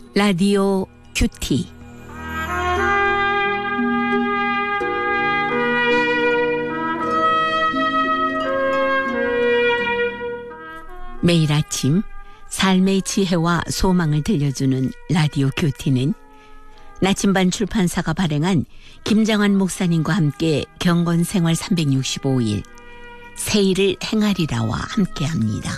라디오 큐티. 매일 아침 삶의 지혜와 소망을 들려주는 라디오 큐티는 나침반 출판사가 발행한 김정한 목사님과 함께 경건생활 365일 새 일을 행하리라와 함께합니다.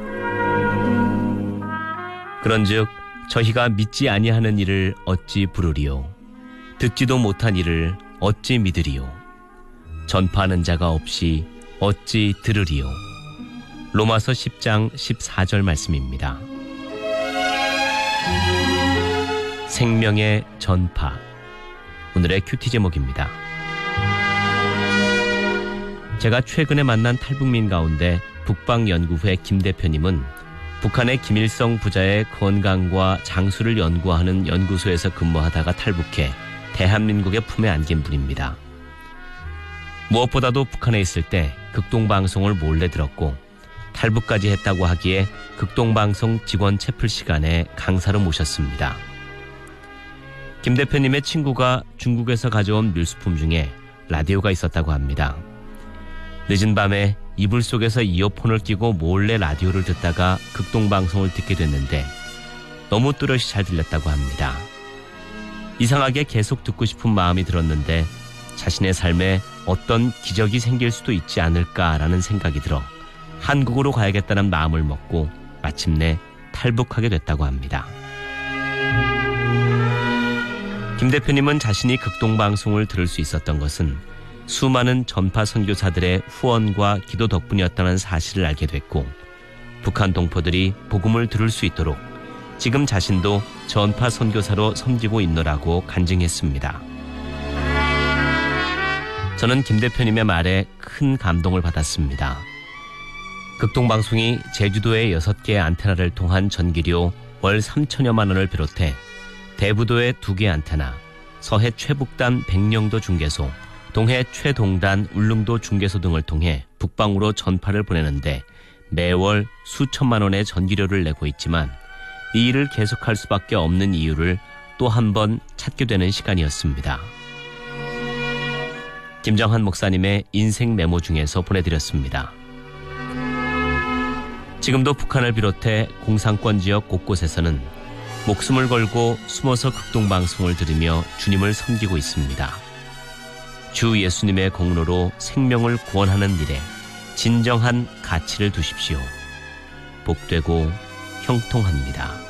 그런즉 저희가 믿지 아니하는 일을 어찌 부르리요, 듣지도 못한 일을 어찌 믿으리요, 전파하는 자가 없이 어찌 들으리요. 로마서 10장 14절 말씀입니다. 생명의 전파, 오늘의 큐티 제목입니다. 제가 최근에 만난 탈북민 가운데 북방연구회 김 대표님은 북한의 김일성 부자의 건강과 장수를 연구하는 연구소에서 근무하다가 탈북해 대한민국의 품에 안긴 분입니다. 무엇보다도 북한에 있을 때 극동방송을 몰래 들었고 탈북까지 했다고 하기에 극동방송 직원 채플 시간에 강사로 모셨습니다. 김 대표님의 친구가 중국에서 가져온 밀수품 중에 라디오가 있었다고 합니다. 늦은 밤에 이불 속에서 이어폰을 끼고 몰래 라디오를 듣다가 극동방송을 듣게 됐는데 너무 뚜렷이 잘 들렸다고 합니다. 이상하게 계속 듣고 싶은 마음이 들었는데 자신의 삶에 어떤 기적이 생길 수도 있지 않을까라는 생각이 들어 한국으로 가야겠다는 마음을 먹고 마침내 탈북하게 됐다고 합니다. 김 대표님은 자신이 극동방송을 들을 수 있었던 것은 수많은 전파 선교사들의 후원과 기도 덕분이었다는 사실을 알게 됐고 북한 동포들이 복음을 들을 수 있도록 지금 자신도 전파 선교사로 섬기고 있노라고 간증했습니다. 저는 김 대표님의 말에 큰 감동을 받았습니다. 극동방송이 제주도의 6개의 안테나를 통한 전기료 월 3천여만 원을 비롯해 대부도의 2개 안테나, 서해 최북단 백령도 중개소, 동해 최동단 울릉도 중개소 등을 통해 북방으로 전파를 보내는데 매월 수천만 원의 전기료를 내고 있지만 이 일을 계속할 수밖에 없는 이유를 또 한 번 찾게 되는 시간이었습니다. 김정한 목사님의 인생 메모 중에서 보내드렸습니다. 지금도 북한을 비롯해 공산권 지역 곳곳에서는 목숨을 걸고 숨어서 극동방송을 들으며 주님을 섬기고 있습니다. 주 예수님의 공로로 생명을 구원하는 일에 진정한 가치를 두십시오. 복되고 형통합니다.